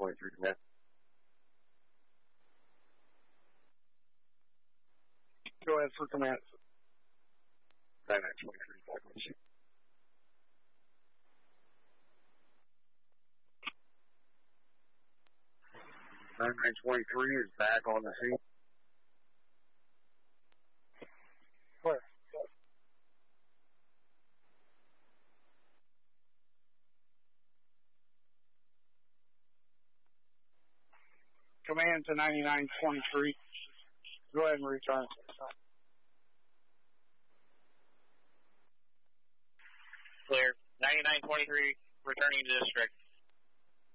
9923, man. Go ahead for command. 9923, back on you. 9923 is back on the scene. Where? Command to 9923. Go ahead and return. Clear. 9923, returning to district.